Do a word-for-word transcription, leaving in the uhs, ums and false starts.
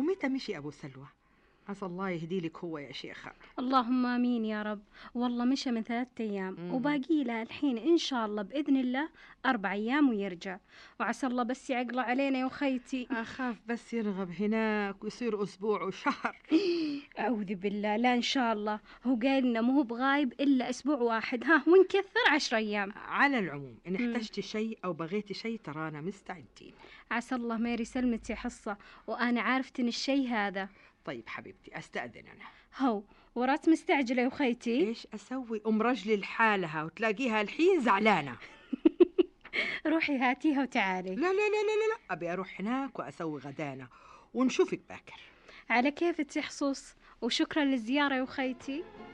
ومتى مشي أبو سلوى؟ عسى الله يهدي لك هو يا شيخة. اللهم آمين يا رب. والله مشى من ثلاثة أيام مم. وباقي له الحين إن شاء الله بإذن الله أربع أيام ويرجع، وعسى الله بس يعقله علينا يا أخيتي. أخاف بس يرغب هناك ويصير أسبوع وشهر. أعوذ بالله، لا إن شاء الله، هو قايل لنا مو بغايب إلا أسبوع واحد، ها ونكثر عشر أيام. على العموم إن احتجتي شيء أو بغيتي شيء ترانا مستعدين. عسى الله ميري سلمتي حصة، وأنا عارفتن الشيء هذا. طيب حبيبتي أستأذن أنا. هو ورات مستعجلة يا أخيتي. إيش أسوي؟ أم رجلي لحالها وتلاقيها الحين زعلانة. روحي هاتيها وتعالي. لا لا لا لا لا، أبي أروح هناك وأسوي غدانا ونشوفك باكر. على كيف تحصص، وشكرا للزيارة يا أخيتي.